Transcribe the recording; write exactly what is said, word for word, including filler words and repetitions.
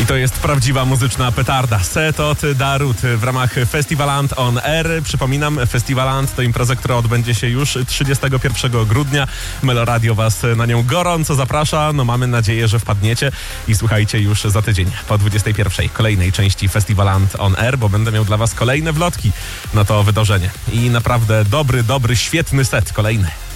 I to jest prawdziwa muzyczna petarda. Setot Darut w ramach Festiwaland on Air. Przypominam, Festiwaland to impreza, która odbędzie się już trzydziestego pierwszego grudnia. Meloradio was na nią gorąco zaprasza. No mamy nadzieję, że wpadniecie i słuchajcie już za tydzień po dwudziestej pierwszej kolejnej części Festiwaland on Air, bo będę miał dla was kolejne wlotki na to wydarzenie. I naprawdę dobry, dobry, świetny set kolejny.